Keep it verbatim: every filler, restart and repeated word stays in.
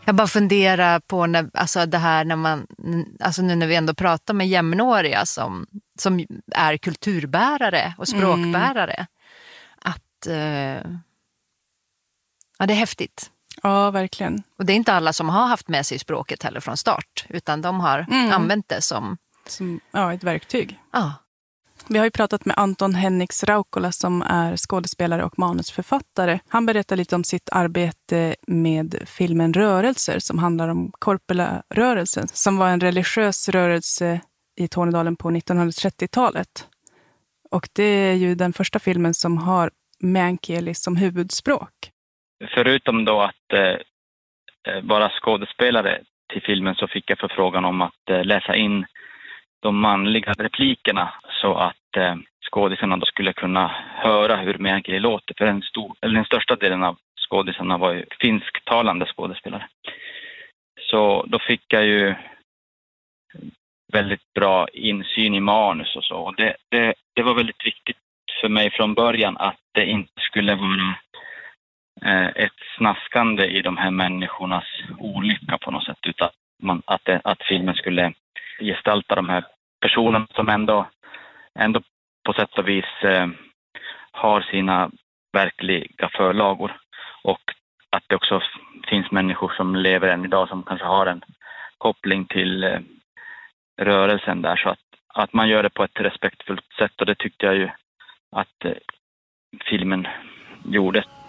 Jag bara funderar på när, alltså det här när man, alltså nu när vi ändå pratar med jämnåriga som, som är kulturbärare och språkbärare, mm. att eh, ja, det är häftigt. Ja, verkligen. Och det är inte alla som har haft med sig språket heller från start, utan de har mm. använt det som, som ja, ett verktyg. Ja. Vi har ju pratat med Anton Henriks Raukola som är skådespelare och manusförfattare. Han berättar lite om sitt arbete med filmen Rörelser som handlar om Korpela-rörelsen som var en religiös rörelse i Tornedalen på nittonhundratrettiotalet. Och det är ju den första filmen som har meänkieli som huvudspråk. Förutom då att eh, vara skådespelare till filmen så fick jag förfrågan om att eh, läsa in de manliga replikerna så att eh, skådisarna då skulle kunna höra hur meänkieli låter. För en stor, eller den största delen av skådisarna var ju finsktalande skådespelare. Så då fick jag ju väldigt bra insyn i manus och så. Och det, det, det var väldigt viktigt för mig från början att det inte skulle vara eh, ett snaskande i de här människornas olycka på något sätt. Utan man, att, det, att filmen skulle gestalta de här personerna som ändå, ändå på sätt och vis eh, har sina verkliga förlagor. Och att det också finns människor som lever än idag som kanske har en koppling till eh, rörelsen där. Så att, att man gör det på ett respektfullt sätt, och det tyckte jag ju att eh, filmen gjorde.